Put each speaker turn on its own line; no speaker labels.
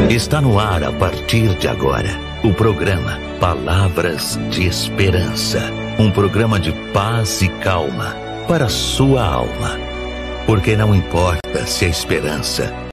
Está no ar a partir de agora o programa Palavras de Esperança. Um programa de paz e calma para a sua alma. Porque não importa se a esperança